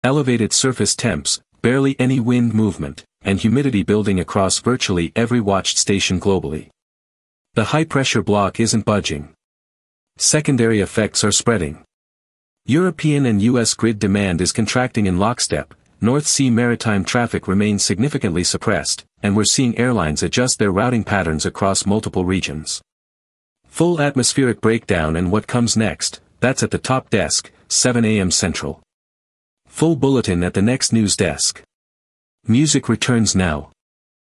Elevated surface temps, barely any wind movement, and humidity building across virtually every watched station globally. The high-pressure block isn't budging. Secondary effects are spreading. European and US grid demand is contracting in lockstep, North Sea maritime traffic remains significantly suppressed, and we're seeing airlines adjust their routing patterns across multiple regions. Full atmospheric breakdown and what comes next, that's at the top desk, 7 a.m. Central. Full bulletin at the next news desk. Music returns now.